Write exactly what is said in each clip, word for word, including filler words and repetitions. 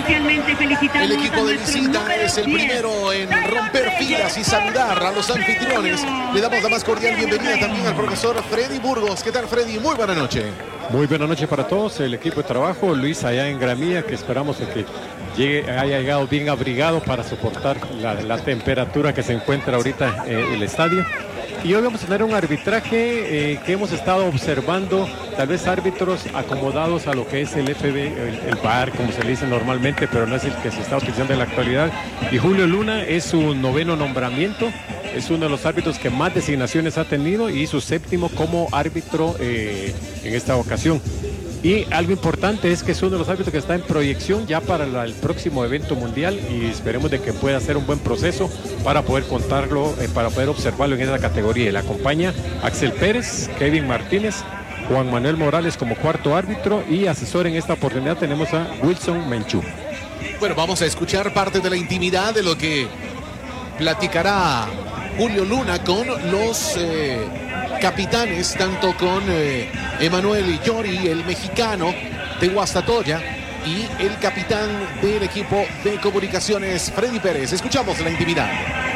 especialmente felicitamos El equipo de visita es el primero en romper filas y saludar a los anfitriones. Le damos la más cordial bienvenida también al profesor Freddy Burgos. ¿Qué tal, Freddy? Muy buena noche. Muy buena noche para todos, el equipo de trabajo, Luis allá en Gramilla, que esperamos que llegue, haya llegado bien abrigado para soportar la, la temperatura que se encuentra ahorita en el estadio. Y hoy vamos a tener un arbitraje eh, que hemos estado observando, tal vez árbitros acomodados a lo que es el F B, el, el V A R, como se le dice normalmente, pero no es el que se está utilizando en la actualidad. Y Julio Luna es su noveno nombramiento, es uno de los árbitros que más designaciones ha tenido y su séptimo como árbitro eh, en esta ocasión. Y algo importante es que es uno de los árbitros que está en proyección ya para la, el próximo evento mundial y esperemos de que pueda hacer un buen proceso para poder contarlo, eh, para poder observarlo en esa categoría. Le acompaña Axel Pérez, Kevin Martínez, Juan Manuel Morales como cuarto árbitro y asesor en esta oportunidad tenemos a Wilson Menchú. Bueno, vamos a escuchar parte de la intimidad de lo que platicará Julio Luna con los eh, capitanes, tanto con eh, Emanuel Llori, el mexicano de Guastatoya, y el capitán del equipo de comunicaciones, Freddy Pérez. Escuchamos la intimidad.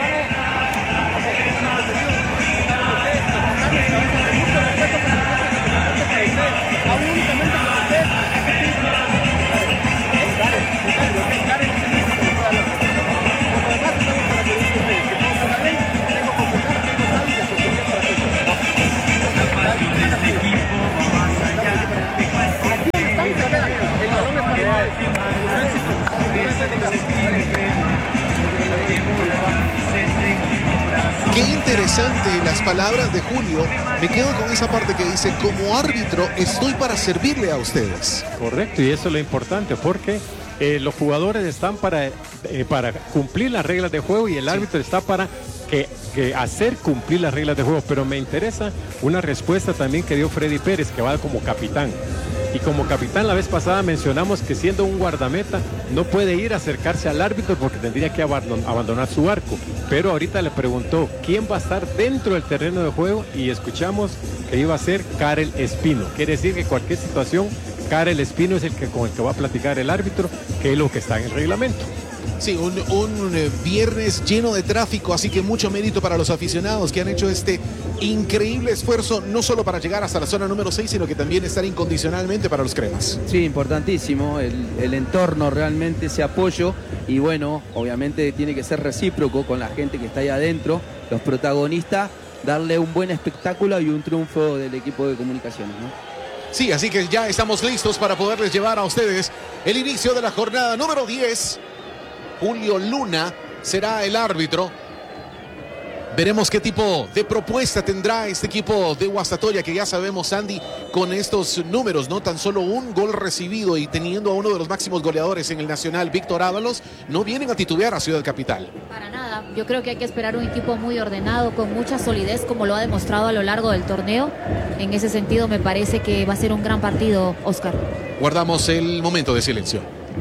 Qué interesante las palabras de Julio. Me quedo con esa parte que dice: como árbitro estoy para servirle a ustedes. Correcto, y eso es lo importante porque eh, los jugadores están para, eh, para cumplir las reglas de juego y el árbitro está para que, que hacer cumplir las reglas de juego. Pero me interesa una respuesta también que dio Freddy Pérez, que va como capitán. Y como capitán la vez pasada mencionamos que siendo un guardameta no puede ir a acercarse al árbitro porque tendría que abandonar su arco. Pero ahorita le preguntó quién va a estar dentro del terreno de juego y escuchamos que iba a ser Karel Espino. Quiere decir que cualquier situación, Karel Espino es el que con el que va a platicar el árbitro, que es lo que está en el reglamento. Sí, un, un viernes lleno de tráfico, así que mucho mérito para los aficionados que han hecho este increíble esfuerzo, no solo para llegar hasta la zona número seis, sino que también estar incondicionalmente para los cremas. Sí, importantísimo, el, el entorno realmente, ese apoyo, y bueno, obviamente tiene que ser recíproco con la gente que está ahí adentro, los protagonistas, darle un buen espectáculo y un triunfo del equipo de comunicaciones, ¿no? Sí, así que ya estamos listos para poderles llevar a ustedes el inicio de la jornada número diez. Julio Luna será el árbitro. Veremos qué tipo de propuesta tendrá este equipo de Guastatoya, que ya sabemos, Andy, con estos números, no tan solo un gol recibido y teniendo a uno de los máximos goleadores en el Nacional, Víctor Ábalos, no vienen a titubear a Ciudad Capital. Para nada, yo creo que hay que esperar un equipo muy ordenado, con mucha solidez, como lo ha demostrado a lo largo del torneo. En ese sentido me parece que va a ser un gran partido, Oscar. Guardamos el momento de silencio.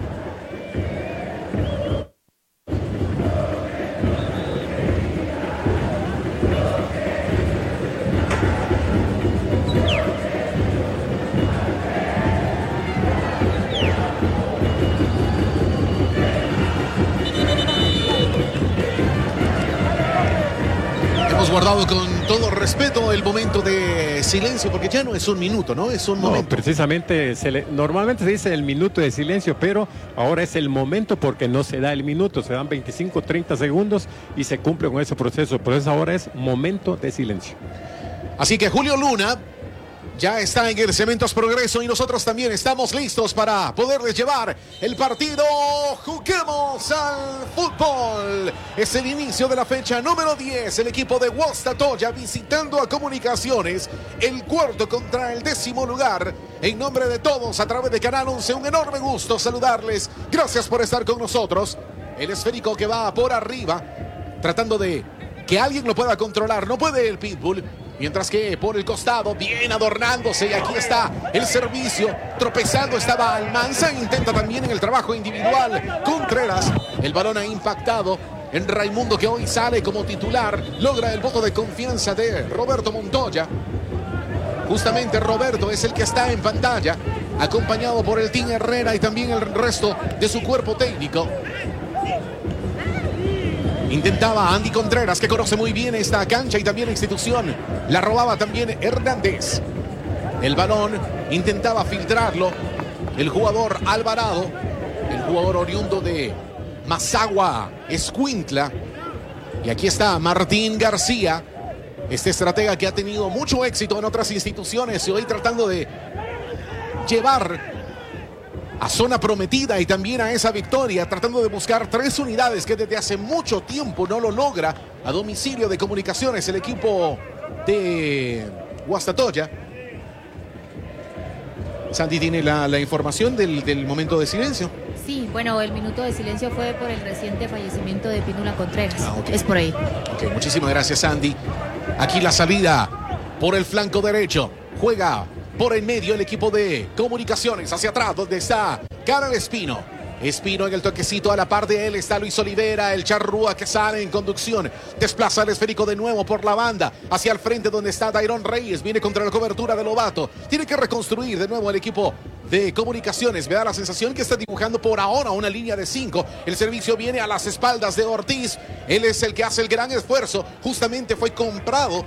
Guardado con todo respeto el momento de silencio, porque ya no es un minuto, ¿no? Es un momento. No, precisamente, se le, normalmente se dice el minuto de silencio, pero ahora es el momento porque no se da el minuto, se dan veinticinco, treinta segundos y se cumple con ese proceso, por eso ahora es momento de silencio. Así que Julio Luna ya está en el Cementos Progreso y nosotros también estamos listos para poderles llevar el partido. ¡Juguemos al fútbol! Es el inicio de la fecha número diez. El equipo de Guastatoya visitando a Comunicaciones, el cuarto contra el décimo lugar. En nombre de todos, a través de Canal once, un enorme gusto saludarles. Gracias por estar con nosotros. El esférico que va por arriba, tratando de que alguien lo pueda controlar. No puede el Pitbull. Mientras que por el costado, bien adornándose, y aquí está el servicio. Tropezando estaba Almanza, intenta también en el trabajo individual Contreras. El balón ha impactado en Raimundo, que hoy sale como titular. Logra el voto de confianza de Roberto Montoya. Justamente Roberto es el que está en pantalla. acompañado por el Team Herrera y también el resto de su cuerpo técnico. Intentaba Andy Contreras, que conoce muy bien esta cancha y también la institución. La robaba también Hernández. El balón intentaba filtrarlo el jugador Alvarado, el jugador oriundo de Mazagua, Escuintla. Y aquí está Martín García, este estratega que ha tenido mucho éxito en otras instituciones y hoy tratando de llevar a zona prometida y también a esa victoria, tratando de buscar tres unidades que desde hace mucho tiempo no lo logra a domicilio de Comunicaciones, el equipo de Guastatoya. Sandy tiene la, la información del, del momento de silencio. Sí, bueno, el minuto de silencio fue por el reciente fallecimiento de Pínula Contreras. Ah, okay. Es por ahí. Ok, muchísimas gracias, Sandy. Aquí la salida por el flanco derecho. Juega por el medio el equipo de Comunicaciones. Hacia atrás, donde está Karel Espino. Espino en el toquecito, a la par de él está Luis Olivera, el charrúa que sale en conducción. Desplaza el esférico de nuevo por la banda. Hacia el frente donde está Dairon Reyes. Viene contra la cobertura de Lobato. Tiene que reconstruir de nuevo el equipo de Comunicaciones. Me da la sensación que está dibujando por ahora una línea de cinco. El servicio viene a las espaldas de Ortiz. Él es el que hace el gran esfuerzo. Justamente fue comprado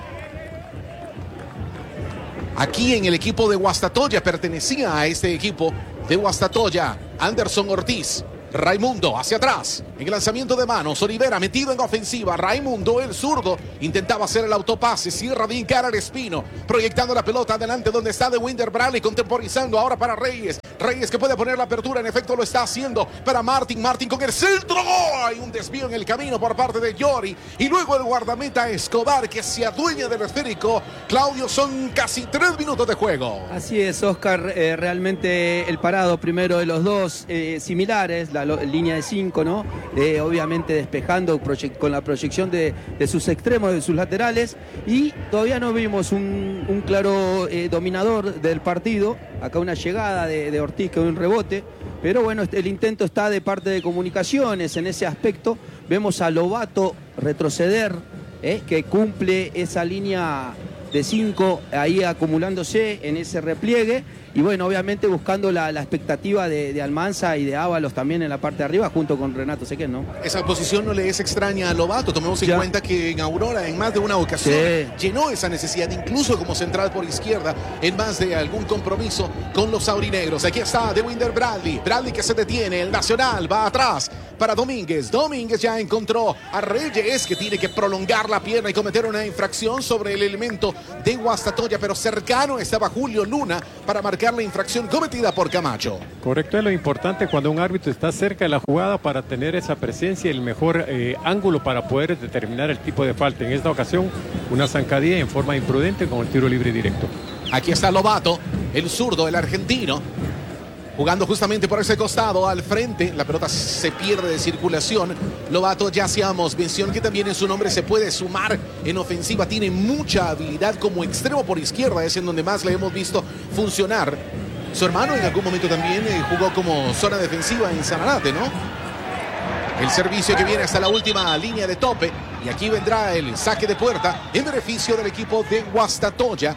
aquí en el equipo de Guastatoya. Pertenecía a este equipo de Guastatoya. Anderson Ortiz. Raimundo hacia atrás. En el lanzamiento de manos. Olivera metido en ofensiva. Raimundo, el zurdo, intentaba hacer el autopase. Cierra bien cara al Espino. Proyectando la pelota adelante donde está de Winder Bradley. Contemporizando ahora para Reyes. Reyes que puede poner la apertura. En efecto lo está haciendo para Martín. Martín con el centro. Hay un desvío en el camino por parte de Yori. Y luego el guardameta Escobar que se adueña del esférico. Claudio, son casi tres minutos de juego. Así es, Oscar. Eh, realmente el parado primero de los dos eh, similares. La lo, línea de cinco, ¿no? Eh, obviamente despejando con la proyección de, de sus extremos, de sus laterales. Y todavía no vimos un, un claro eh, dominador del partido. Acá una llegada de, de Ortiz que un rebote. Pero bueno, el intento está de parte de Comunicaciones en ese aspecto. Vemos a Lobato retroceder, eh, que cumple esa línea de cinco ahí acumulándose en ese repliegue. Y bueno, obviamente buscando la, la expectativa de, de Almanza y de Ábalos también en la parte de arriba, junto con Renato Sequén, ¿no? Esa posición no le es extraña a Lobato. Tomemos en ya. cuenta que en Aurora, en más de una ocasión, sí. llenó esa necesidad, incluso como central por izquierda, en más de algún compromiso con los aurinegros. Aquí está de Winder Bradley. Bradley que se detiene, el Nacional va atrás para Domínguez. Domínguez ya encontró a Reyes, que tiene que prolongar la pierna y cometer una infracción sobre el elemento de Guastatoya, pero cercano estaba Julio Luna para marcar la infracción cometida por Camacho. Correcto, es lo importante cuando un árbitro está cerca de la jugada para tener esa presencia y el mejor eh, ángulo para poder determinar el tipo de falta. En esta ocasión, una zancadilla en forma imprudente con el tiro libre directo. Aquí está Lobato, el zurdo, el argentino, jugando justamente por ese costado al frente. La pelota se pierde de circulación. Lobato, ya hacíamos mención que también en su nombre se puede sumar en ofensiva. Tiene mucha habilidad como extremo por izquierda. Es en donde más le hemos visto funcionar. Su hermano en algún momento también eh, jugó como zona defensiva en Sanarate, ¿no? El servicio que viene hasta la última línea de tope. Y aquí vendrá el saque de puerta en beneficio del equipo de Guastatoya.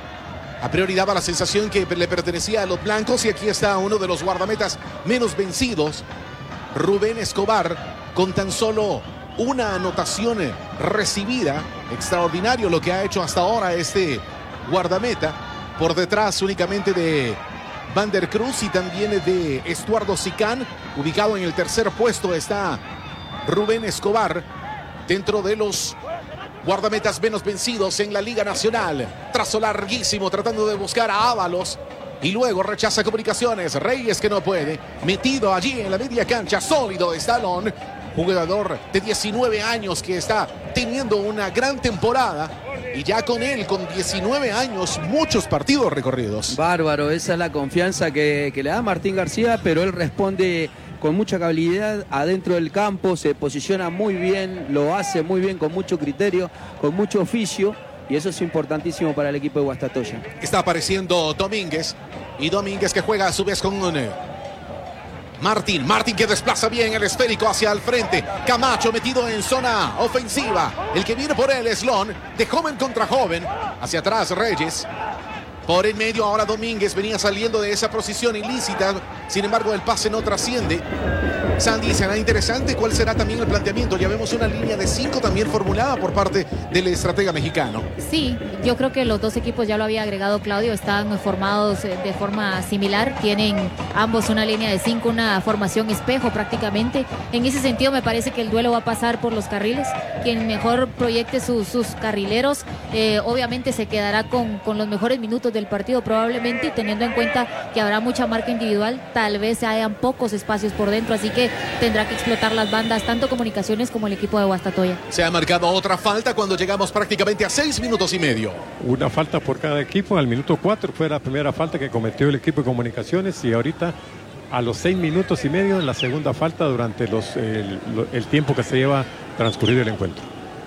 A priori daba la sensación que le pertenecía a los blancos y aquí está uno de los guardametas menos vencidos, Rubén Escobar, con tan solo una anotación recibida. Extraordinario lo que ha hecho hasta ahora este guardameta, por detrás únicamente de Van der Cruz y también de Estuardo Sicán. Ubicado en el tercer puesto está Rubén Escobar, dentro de los guardametas menos vencidos en la Liga Nacional. Trazo larguísimo tratando de buscar a Ábalos. Y luego rechaza Comunicaciones. Reyes que no puede. Metido allí en la media cancha. Sólido está Alon. Jugador de diecinueve años que está teniendo una gran temporada. Y ya con él, con diecinueve años, muchos partidos recorridos. Bárbaro, esa es la confianza que, que le da Martín García. Pero él responde con mucha habilidad adentro del campo, se posiciona muy bien, lo hace muy bien, con mucho criterio, con mucho oficio, y eso es importantísimo para el equipo de Guastatoya. Está apareciendo Domínguez, y Domínguez que juega a su vez con un Martín, Martín que desplaza bien el esférico hacia el frente. Camacho metido en zona ofensiva. El que viene por él es Lon, de joven contra joven. Hacia atrás Reyes. Por en medio ahora Domínguez venía saliendo de esa posición ilícita. Sin embargo, el pase no trasciende. Sandy, será interesante cuál será también el planteamiento. Ya vemos una línea de cinco también formulada por parte del estratega mexicano. Sí, yo creo que los dos equipos, ya lo había agregado Claudio, están formados de forma similar. Tienen ambos una línea de cinco, una formación espejo prácticamente. En ese sentido me parece que el duelo va a pasar por los carriles. Quien mejor proyecte sus, sus carrileros, eh, obviamente se quedará con, con los mejores minutos del partido probablemente, teniendo en cuenta que habrá mucha marca individual, tal vez hayan pocos espacios por dentro, así que tendrá que explotar las bandas, tanto Comunicaciones como el equipo de Guastatoya. Se ha marcado otra falta cuando llegamos prácticamente a seis minutos y medio. Una falta por cada equipo. Al minuto cuatro fue la primera falta que cometió el equipo de Comunicaciones y ahorita a los seis minutos y medio la segunda falta durante los, el, el tiempo que se lleva transcurrido el encuentro.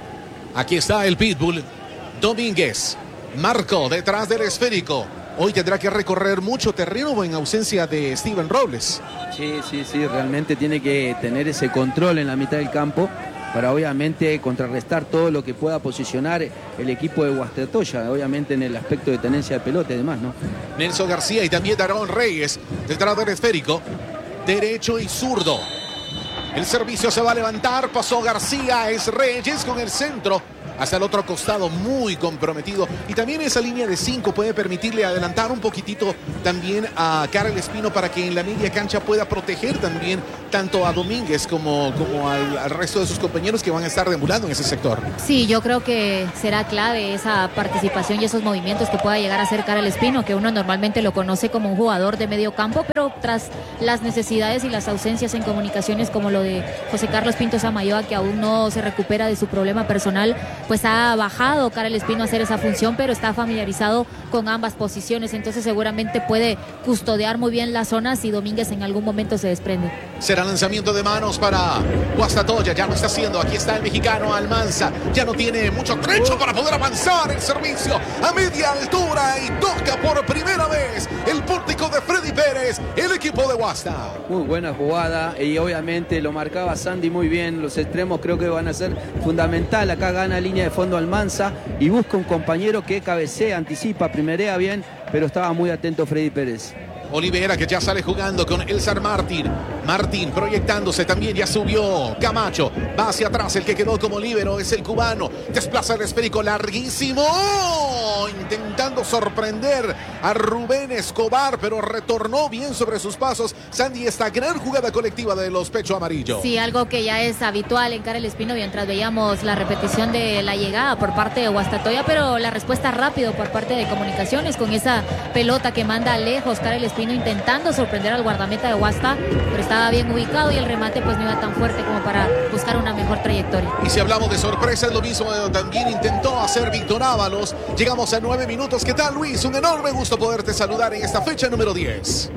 Aquí está el pitbull Domínguez. Marco detrás del esférico. Hoy tendrá que recorrer mucho terreno en ausencia de Steven Robles. Sí, sí, sí, realmente tiene que tener ese control en la mitad del campo para obviamente contrarrestar todo lo que pueda posicionar el equipo de Guastatoya, obviamente en el aspecto de tenencia de pelota y demás, ¿no? Nelson García y también Daron Reyes detrás del esférico, derecho y zurdo. El servicio se va a levantar, pasó García, es Reyes con el centro hasta el otro costado, muy comprometido. Y también esa línea de cinco puede permitirle adelantar un poquitito también a Karel Espino para que en la media cancha pueda proteger también tanto a Domínguez como, como al, al resto de sus compañeros que van a estar deambulando en ese sector. Sí, yo creo que será clave esa participación y esos movimientos que pueda llegar a hacer Karel Espino, que uno normalmente lo conoce como un jugador de medio campo, pero tras las necesidades y las ausencias en Comunicaciones, como lo de José Carlos Pinto Samayoa, que aún no se recupera de su problema personal, pues ha bajado Karel Espino a hacer esa función, pero está familiarizado con ambas posiciones, entonces seguramente puede custodiar muy bien las zonas y Domínguez en algún momento se desprende. Será lanzamiento de manos para Guastatoya, ya lo está haciendo, aquí está el mexicano Almanza, ya no tiene mucho trecho para poder avanzar el servicio a media altura y toca por primera vez el pórtico de Freddy Pérez, el equipo de Guasta. Muy buena jugada y obviamente lo marcaba Sandy muy bien, los extremos creo que van a ser fundamental, acá gana línea de fondo Almanza y busca un compañero que cabecea, anticipa, primerea bien, pero estaba muy atento Freddy Pérez. Olivera que ya sale jugando con Elzar Martín. Martín proyectándose también, ya subió Camacho. Va hacia atrás, el que quedó como líbero es el cubano. Desplaza el esférico larguísimo. Intentando sorprender a Rubén Escobar, pero retornó bien sobre sus pasos. Sandy, esta gran jugada colectiva de los Pecho Amarillo. Sí, algo que ya es habitual en Karel Espino, mientras veíamos la repetición de la llegada por parte de Guastatoya, pero la respuesta rápido por parte de Comunicaciones con esa pelota que manda lejos Karel Espino, intentando sorprender al guardameta de Guasta, pero estaba bien ubicado y el remate pues no iba tan fuerte como para buscar una mejor trayectoria. Y si hablamos de sorpresa, es lo mismo también intentó hacer Víctor Ábalos. Llegamos a nueve minutos. ¿Qué tal, Luis? Un enorme gusto poderte saludar en esta fecha número diez.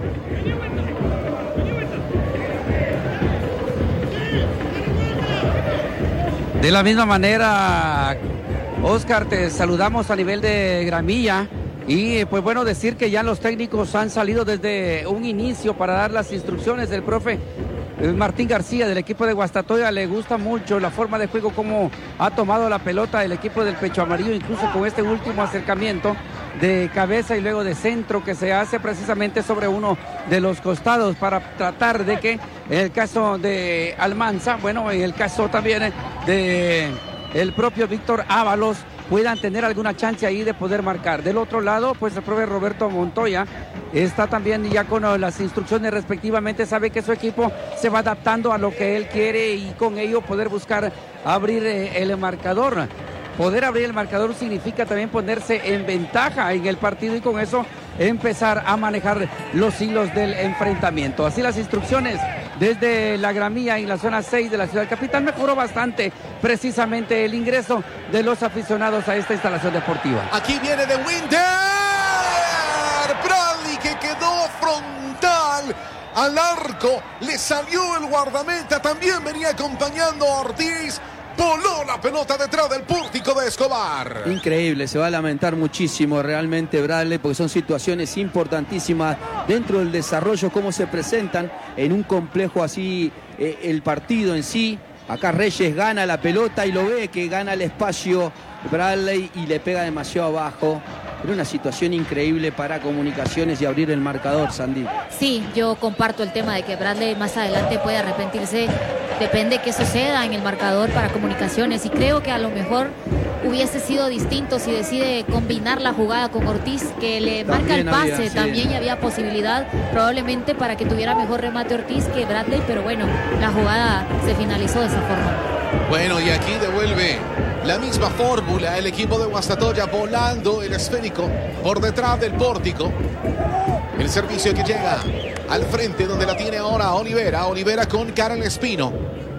De la misma manera, Oscar, te saludamos a nivel de gramilla. Y pues bueno, decir que ya los técnicos han salido desde un inicio para dar las instrucciones del profe Martín García del equipo de Guastatoya. Le gusta mucho la forma de juego, cómo ha tomado la pelota el equipo del Pecho Amarillo, incluso con este último acercamiento de cabeza y luego de centro que se hace precisamente sobre uno de los costados para tratar de que en el caso de Almanza, bueno, en el caso también de el propio Víctor Ábalos, puedan tener alguna chance ahí de poder marcar. Del otro lado, pues el profe Roberto Montoya está también ya con las instrucciones respectivamente, sabe que su equipo se va adaptando a lo que él quiere y con ello poder buscar abrir el marcador. Poder abrir el marcador significa también ponerse en ventaja en el partido y con eso empezar a manejar los hilos del enfrentamiento. Así las instrucciones desde la gramilla en la zona seis de la ciudad capital. Mejoró bastante precisamente el ingreso de los aficionados a esta instalación deportiva. Aquí viene de Winter Bradley, que quedó frontal al arco, le salió el guardameta, también venía acompañando a Ortiz. Voló la pelota detrás del pórtico de Escobar. Increíble, se va a lamentar muchísimo realmente Bradley, porque son situaciones importantísimas dentro del desarrollo, cómo se presentan en un complejo así eh, el partido en sí. Acá Reyes gana la pelota y lo ve que gana el espacio Bradley y le pega demasiado abajo. era una situación increíble para Comunicaciones y abrir el marcador, Sandy. Sí, yo comparto el tema de que Bradley más adelante puede arrepentirse. Depende qué suceda en el marcador para Comunicaciones. Y creo que a lo mejor hubiese sido distinto si decide combinar la jugada con Ortiz, que le marca el pase. Había, sí. También había posibilidad probablemente para que tuviera mejor remate Ortiz que Bradley. Pero bueno, la jugada se finalizó de esa forma. Bueno, y aquí devuelve la misma fórmula el equipo de Guastatoya, volando el esférico por detrás del pórtico. El servicio que llega al frente, donde la tiene ahora Olivera. Olivera con Karel Espino.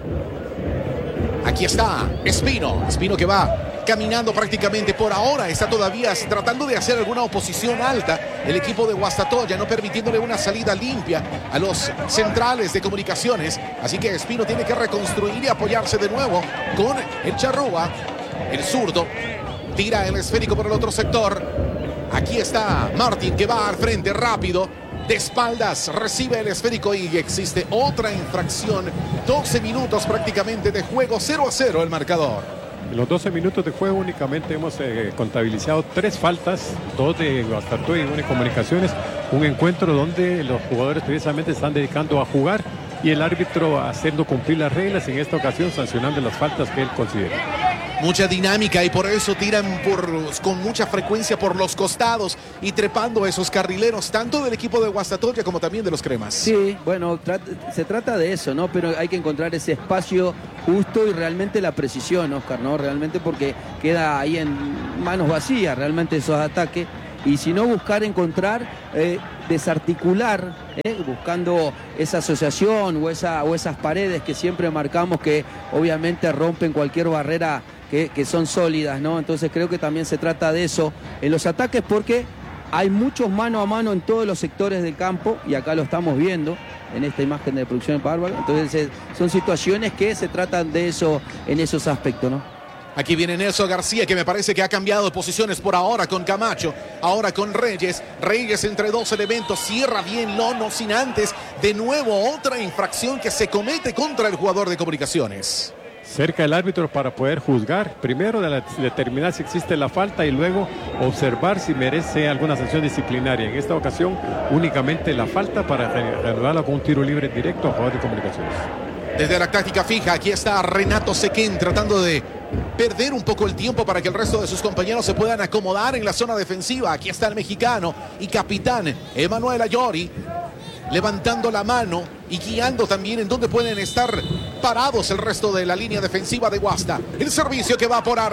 Aquí está Espino. Espino que va caminando prácticamente por ahora. Está todavía tratando de hacer alguna oposición alta el equipo de Guastatoya, no permitiéndole una salida limpia a los centrales de Comunicaciones. Así que Espino tiene que reconstruir y apoyarse de nuevo con el Charrúa. El zurdo tira el esférico por el otro sector. Aquí está Martín, que va al frente rápido, de espaldas, recibe el esférico y existe otra infracción. doce minutos prácticamente de juego, cero a cero el marcador. En los doce minutos de juego únicamente hemos eh, contabilizado tres faltas, dos de Guastatoya y una de Comunicaciones. Un encuentro donde los jugadores precisamente están dedicando a jugar y el árbitro haciendo cumplir las reglas, en esta ocasión sancionando las faltas que él considera. Mucha dinámica y por eso tiran por, con mucha frecuencia por los costados y trepando a esos carrileros, tanto del equipo de Guastatoya como también de los Cremas. Sí, bueno, se trata de eso, ¿no? Pero hay que encontrar ese espacio justo y realmente la precisión, Oscar, ¿no? Realmente porque queda ahí en manos vacías realmente esos ataques. Y si no, buscar encontrar, eh, desarticular, eh, buscando esa asociación o, esa, o esas paredes que siempre marcamos que obviamente rompen cualquier barrera que, que son sólidas, ¿no? Entonces creo que también se trata de eso en los ataques, porque hay muchos mano a mano en todos los sectores del campo y acá lo estamos viendo en esta imagen de producción de Bárbaro. Entonces eh, son situaciones que se tratan de eso en esos aspectos, ¿no? Aquí viene Nelson García, que me parece que ha cambiado de posiciones por ahora con Camacho, ahora con Reyes. Reyes entre dos elementos, cierra bien Lono sin antes. De nuevo otra infracción que se comete contra el jugador de Comunicaciones. Cerca el árbitro para poder juzgar, primero de la, determinar si existe la falta y luego observar si merece alguna sanción disciplinaria. En esta ocasión únicamente la falta para reanudarla con un tiro libre directo a favor de Comunicaciones. Desde la táctica fija, aquí está Renato Sequén tratando de perder un poco el tiempo para que el resto de sus compañeros se puedan acomodar en la zona defensiva. Aquí está el mexicano y capitán Emanuel Ayori, levantando la mano y guiando también en donde pueden estar parados el resto de la línea defensiva de Guasta. El servicio que va por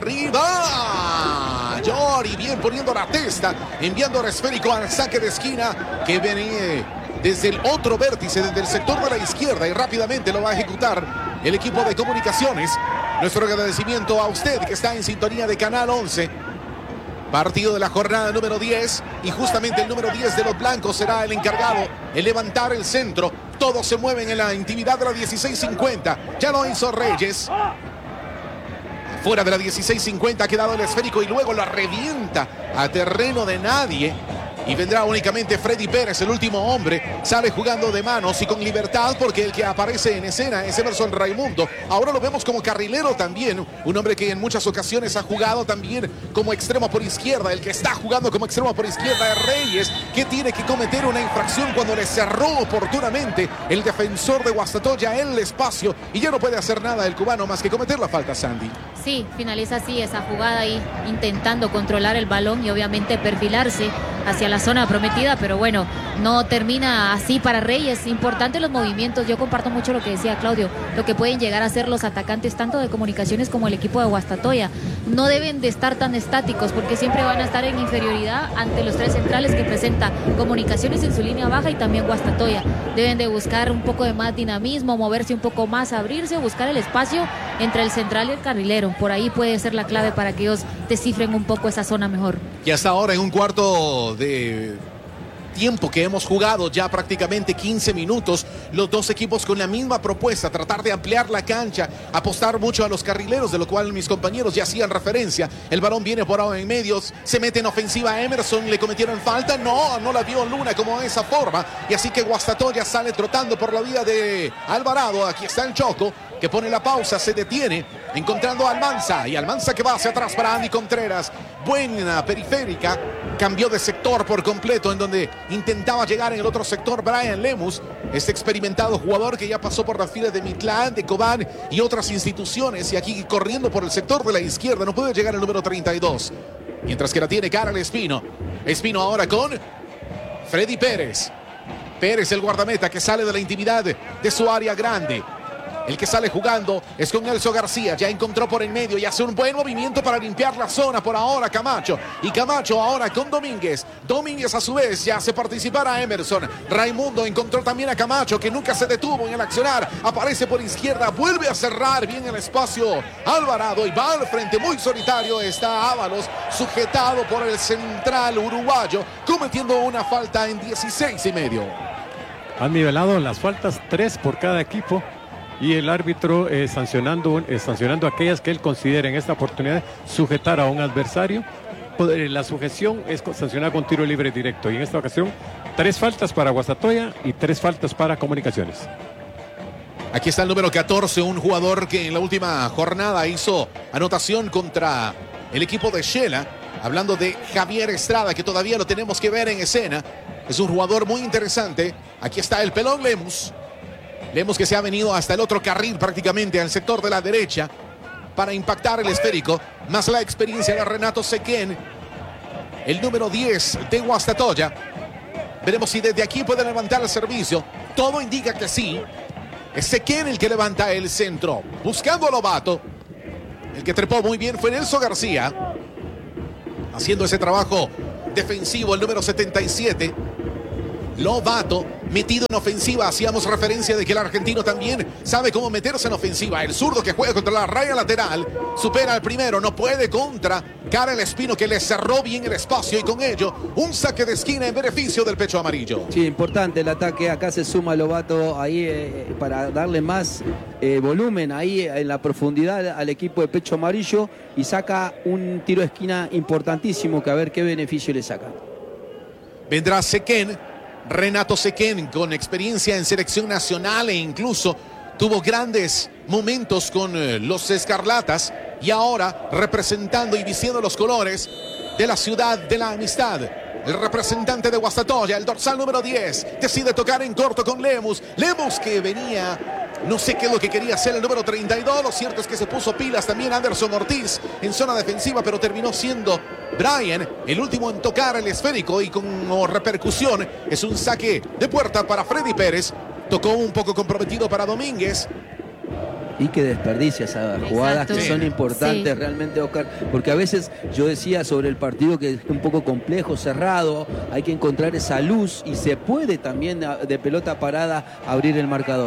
arriba. Ayori bien poniendo la testa, enviando el esférico al saque de esquina que viene desde el otro vértice, desde el sector de la izquierda, y rápidamente lo va a ejecutar el equipo de Comunicaciones. Nuestro agradecimiento a usted que está en sintonía de Canal once. Partido de la jornada número diez, y justamente el número diez de los blancos será el encargado en levantar el centro. Todos se mueven en la intimidad de la dieciséis cincuenta. Ya lo hizo Reyes. Fuera de la dieciséis cincuenta ha quedado el esférico y luego la revienta a terreno de nadie. Y vendrá únicamente Freddy Pérez, el último hombre. Sale jugando de manos y con libertad, porque el que aparece en escena es Emerson Raimundo. Ahora lo vemos como carrilero también. Un hombre que en muchas ocasiones ha jugado también como extremo por izquierda. El que está jugando como extremo por izquierda es Reyes, que tiene que cometer una infracción cuando le cerró oportunamente el defensor de Guastatoya el espacio. Y ya no puede hacer nada el cubano más que cometer la falta, Sandy. Sí, finaliza así esa jugada ahí, intentando controlar el balón y obviamente perfilarse hacia la zona prometida, pero bueno, no termina así para Reyes. Importante los movimientos. Yo comparto mucho lo que decía Claudio, lo que pueden llegar a ser los atacantes tanto de Comunicaciones como el equipo de Guastatoya. No deben de estar tan estáticos, porque siempre van a estar en inferioridad ante los tres centrales que presenta Comunicaciones en su línea baja y también Guastatoya. Deben de buscar un poco de más dinamismo, moverse un poco más, abrirse, buscar el espacio entre el central y el carrilero. Por ahí puede ser la clave para que ellos descifren un poco esa zona mejor. Y hasta ahora, en un cuarto de tiempo que hemos jugado, ya prácticamente quince minutos, los dos equipos con la misma propuesta: tratar de ampliar la cancha, apostar mucho a los carrileros, de lo cual mis compañeros ya hacían referencia. El balón viene por ahora en medios, se mete en ofensiva a Emerson, le cometieron falta, no, no la vio Luna como de esa forma, y así que Guastatoya sale trotando por la vía de Alvarado. Aquí está el Choco, que pone la pausa, se detiene, encontrando a Almanza, y Almanza que va hacia atrás para Andy Contreras. buena periférica, cambió de sector por completo, en donde intentaba llegar en el otro sector Brian Lemus, este experimentado jugador que ya pasó por las filas de Mitlán, de Cobán y otras instituciones, y aquí corriendo por el sector de la izquierda, no puede llegar el número treinta y dos, mientras que la tiene Karel Espino. Espino ahora con Freddy Pérez. Pérez, el guardameta que sale de la intimidad de su área grande. El que sale jugando es con Nelson García. Ya encontró por en medio y hace un buen movimiento para limpiar la zona por ahora Camacho. Y Camacho ahora con Domínguez. Domínguez a su vez ya hace participar a Emerson. Raimundo encontró también a Camacho, que nunca se detuvo en el accionar. Aparece por izquierda, vuelve a cerrar bien el espacio Alvarado y va al frente muy solitario. Está Ábalos, sujetado por el central uruguayo, cometiendo una falta en dieciséis y medio. Han nivelado las faltas, tres por cada equipo. Y el árbitro eh, sancionando, eh, sancionando aquellas que él considera en esta oportunidad sujetar a un adversario. La sujeción es sancionada con tiro libre directo. Y en esta ocasión, tres faltas para Guastatoya y tres faltas para Comunicaciones. Aquí está el número catorce, un jugador que en la última jornada hizo anotación contra el equipo de Shela. Hablando de Javier Estrada, que todavía lo tenemos que ver en escena. Es un jugador muy interesante. Aquí está el pelón Lemus. Lemus que se ha venido hasta el otro carril prácticamente al sector de la derecha para impactar el esférico, más la experiencia de Renato Sequén, el número diez de Guastatoya. Veremos si desde aquí puede levantar el servicio. Todo indica que sí. Es Sequén el que levanta el centro, buscando a Lobato. El que trepó muy bien fue Nelson García, haciendo ese trabajo defensivo, el número setenta y siete. Lobato metido en ofensiva. Hacíamos referencia de que el argentino también sabe cómo meterse en ofensiva. El zurdo que juega contra la raya lateral supera al primero, no puede contra Karel Espino, que le cerró bien el espacio, y con ello un saque de esquina en beneficio del pecho amarillo. Sí, importante el ataque. Acá se suma Lobato ahí eh, para darle más eh, volumen ahí en la profundidad al equipo de pecho amarillo, y saca un tiro de esquina importantísimo, que a ver qué beneficio le saca. Vendrá Sequén, Renato Sequén, con experiencia en selección nacional e incluso tuvo grandes momentos con eh, los Escarlatas, y ahora representando y vistiendo los colores de la ciudad de la amistad. El representante de Guastatoya, el dorsal número diez, decide tocar en corto con Lemus. Lemus que venía, no sé qué es lo que quería hacer el número treinta y dos. Lo cierto es que se puso pilas también Anderson Ortiz en zona defensiva, pero terminó siendo Brian el último en tocar el esférico, y como repercusión es un saque de puerta para Freddy Pérez. Tocó un poco comprometido para Domínguez. Y que desperdicia esas jugadas. Exacto. Que son importantes, sí, realmente, Oscar, porque a veces yo decía sobre el partido que es un poco complejo, cerrado, hay que encontrar esa luz, y se puede también de pelota parada abrir el marcador.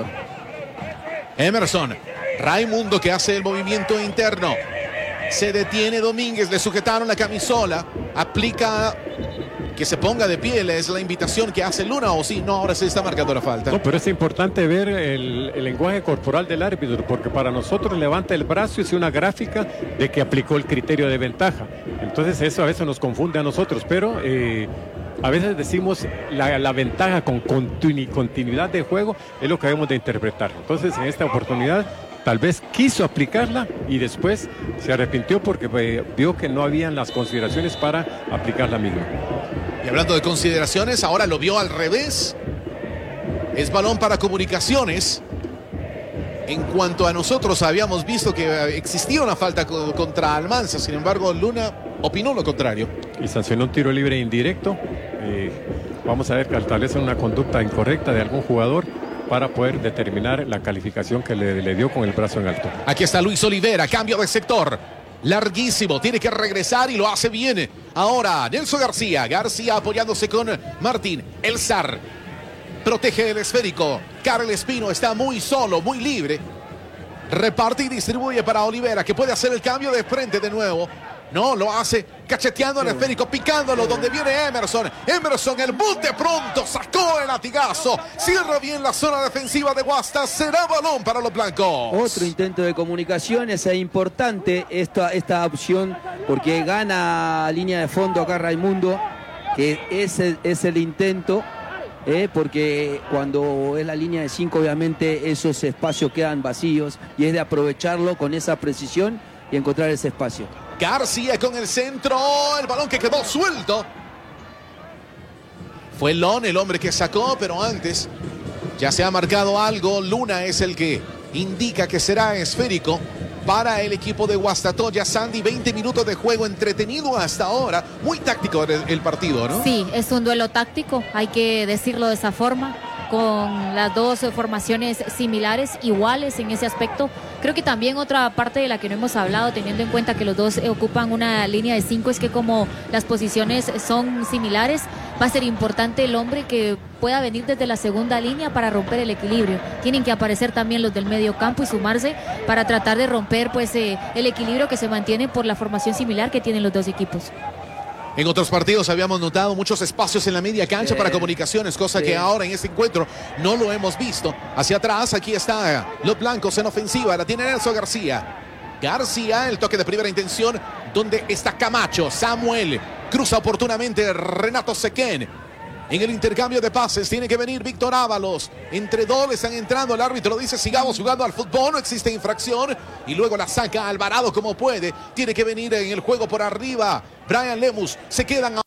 Emerson, Raimundo que hace el movimiento interno, se detiene Domínguez, le sujetaron la camisola, aplica que se ponga de pie, es la invitación que hace Luna, o sí, no, ahora se está marcando la falta. No, pero es importante ver el, el lenguaje corporal del árbitro, porque para nosotros levanta el brazo y hace una gráfica de que aplicó el criterio de ventaja. Entonces eso a veces nos confunde a nosotros, pero eh, a veces decimos la, la ventaja con continu, continuidad de juego es lo que debemos de interpretar. Entonces en esta oportunidad tal vez quiso aplicarla y después se arrepintió porque eh, vio que no habían las consideraciones para aplicar la misma. Y hablando de consideraciones, ahora lo vio al revés. Es balón para Comunicaciones. En cuanto a nosotros, habíamos visto que existía una falta contra Almanza. Sin embargo, Luna opinó lo contrario. Y sancionó un tiro libre indirecto. Eh, vamos a ver que tal vez una conducta incorrecta de algún jugador para poder determinar la calificación que le, le dio con el brazo en alto. Aquí está Luis Olivera, cambio de sector. Larguísimo, tiene que regresar y lo hace bien. Ahora Nelson García, García apoyándose con Martín. El zar protege el esférico. Karel Espino está muy solo, muy libre. Reparte y distribuye para Olivera, que puede hacer el cambio de frente de nuevo. No, lo hace cacheteando el esférico, picándolo donde viene Emerson. Emerson, el boot de pronto, sacó el latigazo. Cierra bien la zona defensiva de Guasta. Será balón para los blancos. Otro intento de Comunicaciones. Es importante esta, esta opción, porque gana línea de fondo acá Raimundo, que es el, es el intento. Eh, porque cuando es la línea de cinco, obviamente esos espacios quedan vacíos, y es de aprovecharlo con esa precisión y encontrar ese espacio. García con el centro, el balón que quedó suelto. Fue Lon el hombre que sacó, pero antes ya se ha marcado algo. Luna es el que indica que será esférico para el equipo de Guastatoya. Sandy, veinte minutos de juego entretenido hasta ahora. Muy táctico el, el partido, ¿no? Sí, es un duelo táctico, hay que decirlo de esa forma, con las dos formaciones similares, iguales en ese aspecto. Creo que también otra parte de la que no hemos hablado, teniendo en cuenta que los dos ocupan una línea de cinco, es que como las posiciones son similares, va a ser importante el hombre que pueda venir desde la segunda línea para romper el equilibrio. Tienen que aparecer también los del medio campo y sumarse para tratar de romper pues eh, el equilibrio que se mantiene por la formación similar que tienen los dos equipos. En otros partidos habíamos notado muchos espacios en la media cancha sí. para comunicaciones, cosa sí. que ahora en este encuentro no lo hemos visto. Hacia atrás, aquí está los blancos en ofensiva, la tiene Nelson García. García, el toque de primera intención, donde está Camacho. Samuel cruza oportunamente Renato Sequén. En el intercambio de pases tiene que venir Víctor Ábalos. Entre dos le están entrando, el árbitro dice sigamos jugando al fútbol, no existe infracción. Y luego la saca Alvarado como puede. Tiene que venir en el juego por arriba Brian Lemus. Se quedan